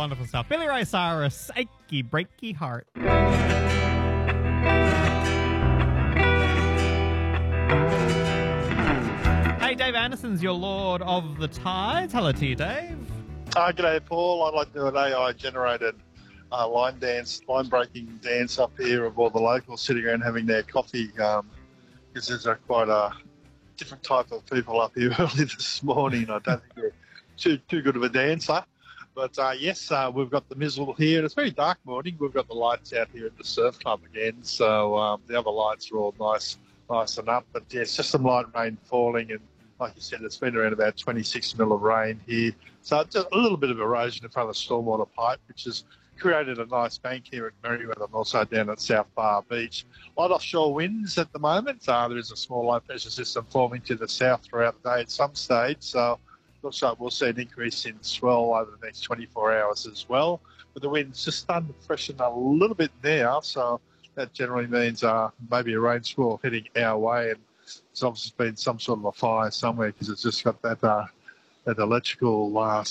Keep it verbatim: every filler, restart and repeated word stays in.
wonderful stuff. Billy Ray Cyrus, Achy Breaky Heart. Hey, Dave Anderson's your Lord of the Tides. Hello to you, Dave. Uh, g'day, Paul. I'd like to do an A I-generated uh, line dance, line-breaking dance up here of all the locals sitting around having their coffee, um, because there's a, quite a different type of people up here early this morning. I don't think they're too, too good of a dancer. But, uh, yes, uh, we've got the mizzle here. It's a very dark morning. We've got the lights out here at the surf club again, so um, the other lights are all nice, nice and up. But, yeah, it's just some light rain falling, and like you said, it's been around about twenty-six mil of rain here. So just a little bit of erosion in front of the stormwater pipe, which has created a nice bank here at Merriweather and also down at South Bar Beach. Light offshore winds at the moment. Uh, there is a small low pressure system forming to the south throughout the day at some stage. So looks like we'll see an increase in swell over the next twenty-four hours as well. But the wind's just starting to freshen a little bit now. So that generally means uh, maybe a rain squall heading our way. And it's obviously been some sort of a fire somewhere because it's just got that uh, that electrical uh,